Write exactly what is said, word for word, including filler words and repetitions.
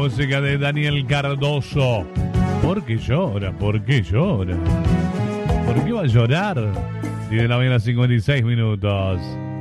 música de Daniel Cardoso. ¿Por qué llora? ¿Por qué llora? ¿Por qué va a llorar? Y de la mañana cincuenta y seis minutos.